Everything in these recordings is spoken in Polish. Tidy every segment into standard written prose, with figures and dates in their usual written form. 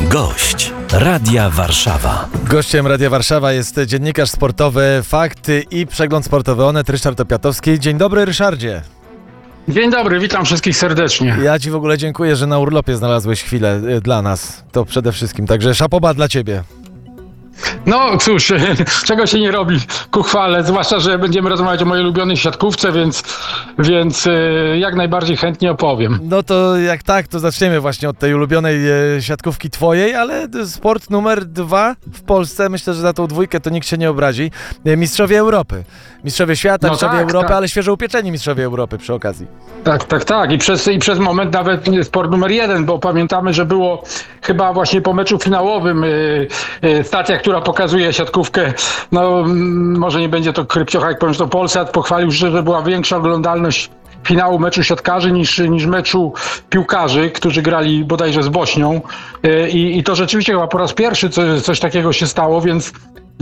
Gość Radia Warszawa. Gościem Radia Warszawa jest dziennikarz sportowy Fakty i Przegląd Sportowy Onet Ryszard Opiatowski. Dzień dobry, Ryszardzie. Dzień dobry, witam wszystkich serdecznie. Ja Ci w ogóle dziękuję, że na urlopie znalazłeś chwilę dla nas. To przede wszystkim, także szapoba dla Ciebie. No cóż, czego się nie robi ku chwale, zwłaszcza, że będziemy rozmawiać o mojej ulubionej siatkówce, więc jak najbardziej chętnie opowiem. No to jak tak, to zaczniemy właśnie od tej ulubionej siatkówki Twojej, ale sport numer 2 w Polsce, myślę, że za tą dwójkę to nikt się nie obrazi. Mistrzowie Europy. Mistrzowie świata, No mistrzowie tak, Europy, tak. Ale świeżo upieczeni mistrzowie Europy przy okazji. Tak. I przez moment nawet sport numer 1, bo pamiętamy, że było chyba właśnie po meczu finałowym stacja, która pokazuje siatkówkę. No może nie będzie to krypciocha, jak powiem, że to Polsat pochwalił, że była większa oglądalność finału meczu siatkarzy niż meczu piłkarzy, którzy grali bodajże z Bośnią. I to rzeczywiście chyba po raz pierwszy coś takiego się stało, więc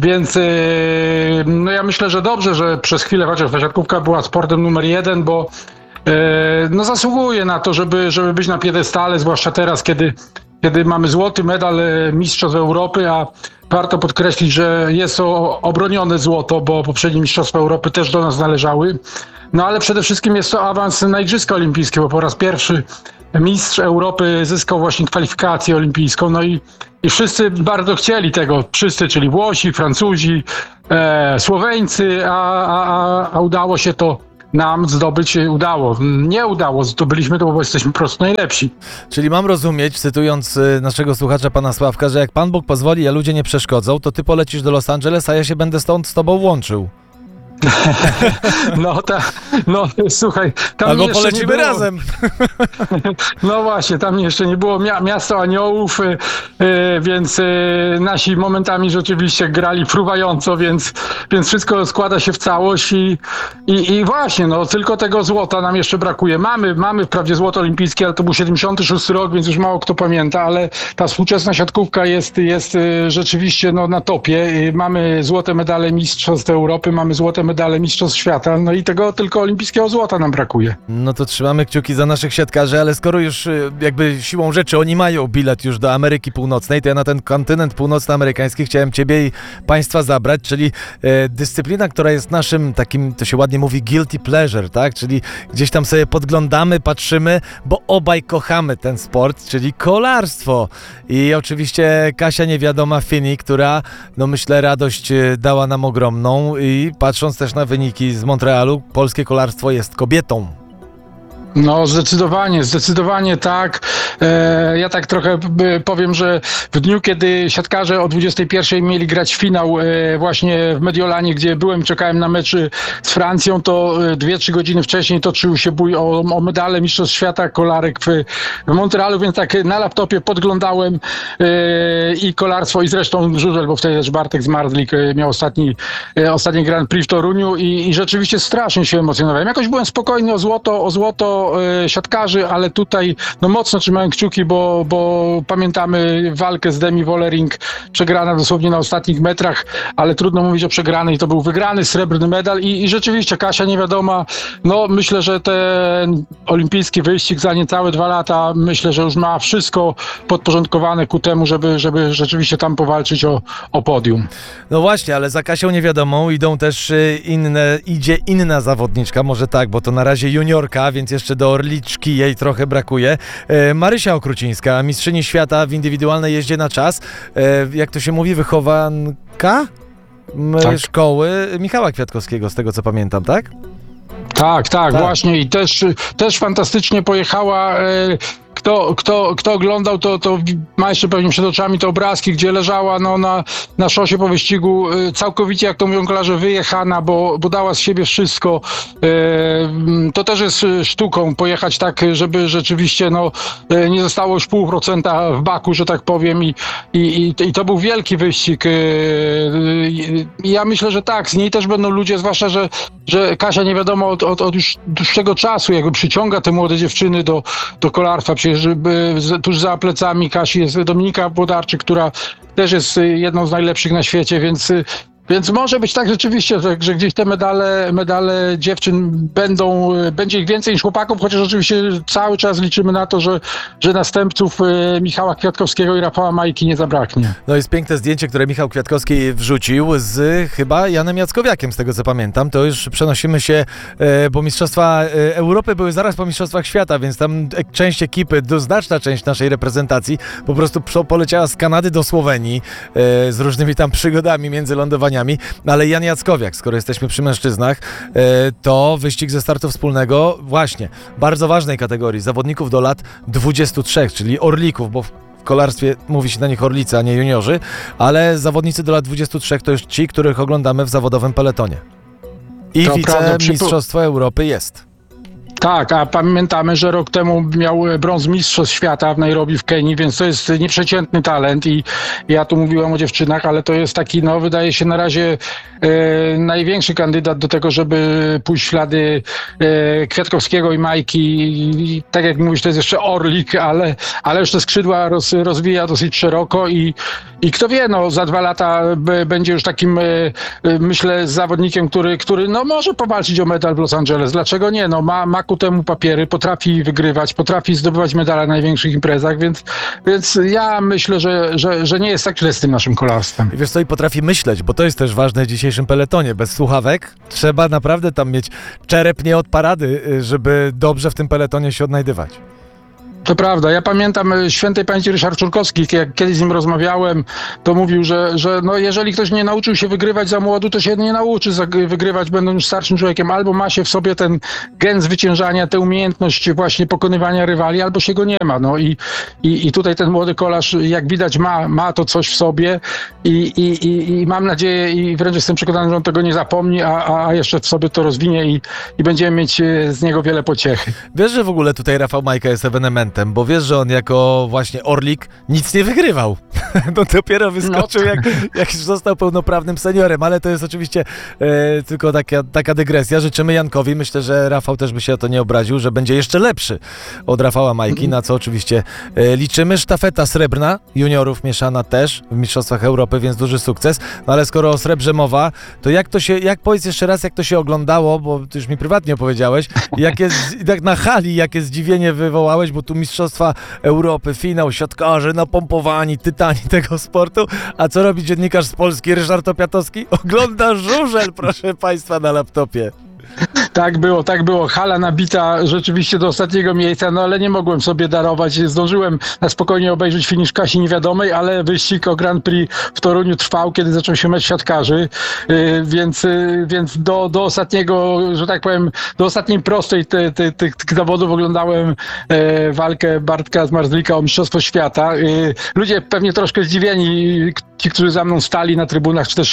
no ja myślę, że dobrze, że przez chwilę chociaż ta siatkówka była sportem numer 1, bo no zasługuje na to, żeby być na piedestale, zwłaszcza teraz, kiedy mamy złoty medal Mistrzostw Europy, a warto podkreślić, że jest to obronione złoto, bo poprzednie Mistrzostwa Europy też do nas należały. No ale przede wszystkim jest to awans na Igrzyska Olimpijskie, bo po raz pierwszy mistrz Europy zyskał właśnie kwalifikację olimpijską. No i wszyscy bardzo chcieli tego, wszyscy, czyli Włosi, Francuzi, Słoweńcy, a udało się to nam zdobyć, nie udało, zdobyliśmy to, bo jesteśmy po prostu najlepsi. Czyli mam rozumieć, cytując naszego słuchacza, pana Sławka, że jak Pan Bóg pozwoli, a ludzie nie przeszkodzą, to ty polecisz do Los Angeles, a ja się będę stąd z tobą łączył. No słuchaj, tam albo jeszcze polecimy nie było. razem. No właśnie, tam jeszcze nie było miasto aniołów, więc nasi momentami rzeczywiście grali fruwająco, więc wszystko składa się w całość i właśnie, no tylko tego złota nam jeszcze brakuje. Mamy wprawdzie złoto olimpijskie, ale to był 76 rok, więc już mało kto pamięta, ale ta współczesna siatkówka jest rzeczywiście na topie. Mamy złote medale Mistrzostw Europy, mamy złote medale Mistrzostw Świata, no i tego tylko olimpijskiego złota nam brakuje. No to trzymamy kciuki za naszych siatkarzy, ale skoro już jakby siłą rzeczy oni mają bilet już do Ameryki Północnej, to ja na ten kontynent północnoamerykański chciałem Ciebie i Państwa zabrać, czyli dyscyplina, która jest naszym takim, to się ładnie mówi, guilty pleasure, tak? Czyli gdzieś tam sobie podglądamy, patrzymy, bo obaj kochamy ten sport, czyli kolarstwo. I oczywiście Kasia Niewiadoma Fini, która, no myślę, radość dała nam ogromną i patrząc też na wyniki z Montrealu, polskie kolarstwo jest kobietą. No zdecydowanie tak. Ja tak trochę powiem, że w dniu, kiedy siatkarze o 21:00 mieli grać finał właśnie w Mediolanie, gdzie byłem, czekałem na mecz z Francją, to 2-3 godziny wcześniej toczył się bój o medale Mistrzostw Świata kolarek w Montrealu, więc tak na laptopie podglądałem i kolarstwo, i zresztą żużel, bo wtedy też Bartek Zmarzlik miał ostatni Grand Prix w Toruniu i rzeczywiście strasznie się emocjonowałem. Jakoś byłem spokojny o złoto siatkarzy, ale tutaj mocno trzymałem kciuki, bo pamiętamy walkę z Demi Wollering, przegrana dosłownie na ostatnich metrach, ale trudno mówić o przegranej, to był wygrany srebrny medal i rzeczywiście Kasia Niewiadoma, myślę, że ten olimpijski wyścig za niecałe 2 lata, myślę, że już ma wszystko podporządkowane ku temu, żeby rzeczywiście tam powalczyć o podium. No właśnie, ale za Kasią Niewiadomą idą też idzie inna zawodniczka, może tak, bo to na razie juniorka, więc jeszcze do Orliczki jej trochę brakuje. Marysia Okrucińska, mistrzyni świata w indywidualnej jeździe na czas. Jak to się mówi, wychowanka szkoły Michała Kwiatkowskiego, z tego co pamiętam, tak? Tak, właśnie i też fantastycznie pojechała. Kto oglądał, to ma jeszcze pewnie przed oczami te obrazki, gdzie leżała na szosie po wyścigu, całkowicie, jak to mówią kolarze, wyjechana, bo dała z siebie wszystko. To też jest sztuką pojechać tak, żeby rzeczywiście nie zostało już 0,5% w baku, że tak powiem, i to był wielki wyścig. Ja myślę, że tak, z niej też będą ludzie, zwłaszcza, że Kasia nie wiadomo od już dłuższego czasu jakby przyciąga te młode dziewczyny do kolarstwa. Przecież tuż za plecami Kasi jest Dominika Włodarczyk, która też jest jedną z najlepszych na świecie, Więc może być tak rzeczywiście, że gdzieś te medale dziewczyn będzie ich więcej niż chłopaków, chociaż oczywiście cały czas liczymy na to, że następców Michała Kwiatkowskiego i Rafała Majki nie zabraknie. No jest piękne zdjęcie, które Michał Kwiatkowski wrzucił z chyba Janem Jackowiakiem, z tego co pamiętam. To już przenosimy się, bo Mistrzostwa Europy były zaraz po Mistrzostwach Świata, więc tam część ekipy, znaczna część naszej reprezentacji po prostu poleciała z Kanady do Słowenii z różnymi tam przygodami między lądowaniami. Ale Jan Jackowiak, skoro jesteśmy przy mężczyznach, to wyścig ze startu wspólnego właśnie bardzo ważnej kategorii zawodników do lat 23, czyli orlików, bo w kolarstwie mówi się na nich orlicy, a nie juniorzy, ale zawodnicy do lat 23 to już ci, których oglądamy w zawodowym peletonie. I To prawda, wicemistrzostwo Europy jest. Tak, a pamiętamy, że rok temu miał brąz mistrzostw świata w Nairobi w Kenii, więc to jest nieprzeciętny talent i ja tu mówiłem o dziewczynach, ale to jest taki, wydaje się na razie największy kandydat do tego, żeby pójść w ślady Kwiatkowskiego i Majki. I tak jak mówisz, to jest jeszcze orlik, ale już te skrzydła rozwija dosyć szeroko i kto wie, za 2 lata będzie już takim, myślę, zawodnikiem, który może powalczyć o medal w Los Angeles. Dlaczego nie? Ma ku temu papiery, potrafi wygrywać, potrafi zdobywać medale na największych imprezach, więc ja myślę, że nie jest tak źle z tym naszym kolarstwem. I wiesz co, i potrafi myśleć, bo to jest też ważne w dzisiejszym peletonie. Bez słuchawek trzeba naprawdę tam mieć czerep nie od parady, żeby dobrze w tym peletonie się odnajdywać. To prawda. Ja pamiętam świętej pamięci Ryszard Czurkowski, jak kiedyś z nim rozmawiałem, to mówił, że jeżeli ktoś nie nauczył się wygrywać za młodu, to się nie nauczy wygrywać będąc już starszym człowiekiem. Albo ma się w sobie ten gen zwyciężania, tę umiejętność właśnie pokonywania rywali, albo się go nie ma. I tutaj ten młody kolarz, jak widać, ma to coś w sobie i mam nadzieję i wręcz jestem przekonany, że on tego nie zapomni, a jeszcze w sobie to rozwinie i będziemy mieć z niego wiele pociechy. Wiesz, że w ogóle tutaj Rafał Majka jest ewenementem, bo wiesz, że on jako właśnie orlik nic nie wygrywał. No dopiero wyskoczył, jak został pełnoprawnym seniorem, ale to jest oczywiście tylko taka dygresja. Życzymy Jankowi, myślę, że Rafał też by się o to nie obraził, że będzie jeszcze lepszy od Rafała Majki, na co oczywiście liczymy. Sztafeta srebrna, juniorów mieszana też w Mistrzostwach Europy, więc duży sukces. No ale skoro o srebrze mowa, to powiedz jeszcze raz, jak to się oglądało, bo ty już mi prywatnie opowiedziałeś, tak na hali, jakie zdziwienie wywołałeś, bo tu Mistrzostwa Europy, finał, siatkarze napompowani, tytani tego sportu. A co robi dziennikarz z Polski, Ryszard Opiatowski? Ogląda żużel, proszę państwa, na laptopie. Tak było. Hala nabita rzeczywiście do ostatniego miejsca, ale nie mogłem sobie darować. Zdążyłem na spokojnie obejrzeć finisz Kasi Niewiadomej, ale wyścig o Grand Prix w Toruniu trwał, kiedy zaczął się mecz siatkarzy, więc do ostatniego, że tak powiem, do ostatniej prostej tych zawodów oglądałem walkę Bartka Zmarzlika o Mistrzostwo Świata. Ludzie pewnie troszkę zdziwieni, ci, którzy za mną stali na trybunach, czy też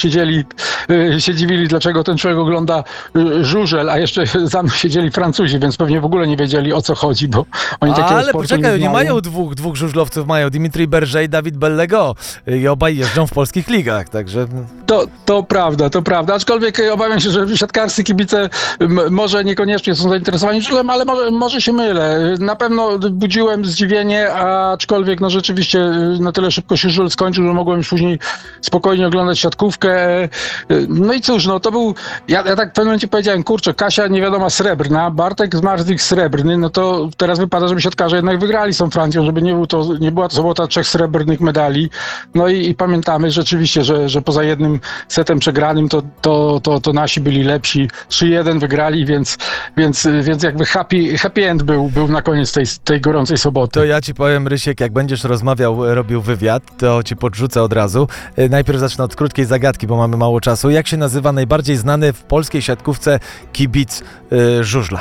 się dziwili, dlaczego ten człowiek ogląda żużel, a jeszcze za mną siedzieli Francuzi, więc pewnie w ogóle nie wiedzieli, o co chodzi, bo oni takiego ale sportu poczekaj, nie nie mają dwóch żużlowców, mają Dimitri Berger i Dawid Bellego i obaj jeżdżą w polskich ligach, także... To prawda, aczkolwiek obawiam się, że siatkarscy kibice może niekoniecznie są zainteresowani żużlem, ale może się mylę. Na pewno budziłem zdziwienie, aczkolwiek rzeczywiście na tyle szybko się żużel skończył, że mogłem już później spokojnie oglądać siatkówkę. No i cóż, to był... Ja tak w pewnym momencie powiedziałem, kurczę, Kasia Niewiadoma srebrna, Bartek Zmarzlik srebrny, to teraz wypada, żeby siatkarze jednak wygrali z tą Francją, żeby nie była to sobota 3 srebrnych medali. No i pamiętamy rzeczywiście, że poza jednym setem przegranym to nasi byli lepsi. 3-1 wygrali, więc jakby happy end był na koniec tej gorącej soboty. To ja ci powiem, Rysiek, jak będziesz robił wywiad, to ci podrzucę od razu. Najpierw zacznę od krótkiej zagadki, bo mamy mało czasu. Jak się nazywa najbardziej znany w polskiej siatkówce kibic żużla?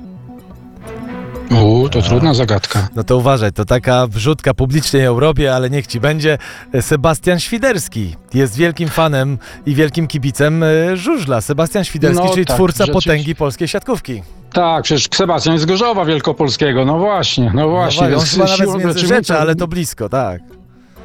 To trudna zagadka. No to uważaj, to taka wrzutka, publicznie ją robię, ale niech ci będzie. Sebastian Świderski jest wielkim fanem i wielkim kibicem żużla. Sebastian Świderski, czyli twórca potęgi polskiej siatkówki. Tak, przecież Sebastian jest z Gorzowa Wielkopolskiego, no właśnie. On chyba nawet z Międzyrzecza, ale to blisko, tak.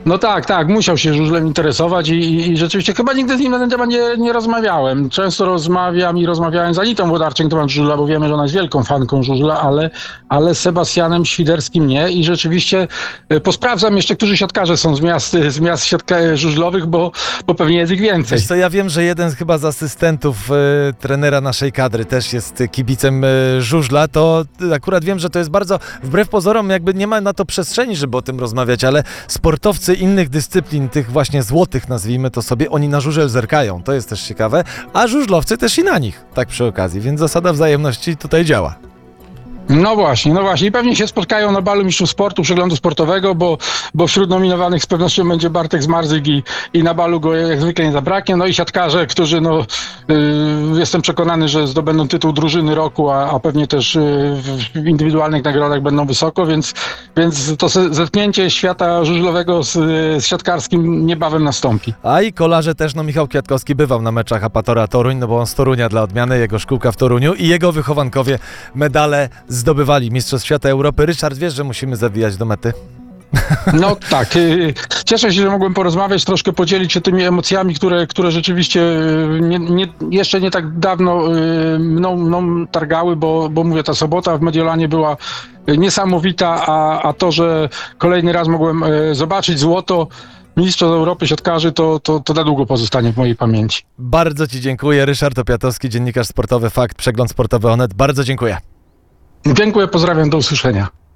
No tak, musiał się żużlem interesować i rzeczywiście chyba nigdy z nim na ten temat nie rozmawiałem. Często rozmawiałem z Anitą Włodarczyk na temat żużla, bo wiemy, że ona jest wielką fanką żużla, ale z Sebastianem Świderskim nie i rzeczywiście posprawdzam jeszcze, którzy siatkarze są z miast żużlowych, bo pewnie jest ich więcej. Wiesz co, ja wiem, że jeden chyba z asystentów trenera naszej kadry też jest kibicem żużla, to akurat wiem, że to jest bardzo, wbrew pozorom jakby nie ma na to przestrzeni, żeby o tym rozmawiać, ale sportowcy innych dyscyplin, tych właśnie złotych nazwijmy to sobie, oni na żużel zerkają, to jest też ciekawe, a żużlowcy też i na nich, tak przy okazji, więc zasada wzajemności tutaj działa. No właśnie. I pewnie się spotkają na balu mistrzów sportu, przeglądu sportowego, bo wśród nominowanych z pewnością będzie Bartek Zmarzyk i na balu go jak zwykle nie zabraknie. No i siatkarze, którzy jestem przekonany, że zdobędą tytuł drużyny roku, a pewnie też w indywidualnych nagrodach będą wysoko, więc to zetknięcie świata żużlowego z siatkarskim niebawem nastąpi. A i kolarze też, Michał Kwiatkowski bywał na meczach Apatora Toruń, bo on z Torunia dla odmiany, jego szkółka w Toruniu i jego wychowankowie medale zdobywali Mistrzostw Świata Europy. Ryszard, wiesz, że musimy zawijać do mety? No tak. Cieszę się, że mogłem porozmawiać, troszkę podzielić się tymi emocjami, które rzeczywiście jeszcze nie tak dawno mną targały, bo mówię, ta sobota w Mediolanie była niesamowita, a to, że kolejny raz mogłem zobaczyć złoto Mistrzostw Europy siatkarzy, to na długo pozostanie w mojej pamięci. Bardzo Ci dziękuję. Ryszard Opiatowski, dziennikarz sportowy Fakt, Przegląd Sportowy Onet. Bardzo dziękuję. Dziękuję, pozdrawiam, do usłyszenia.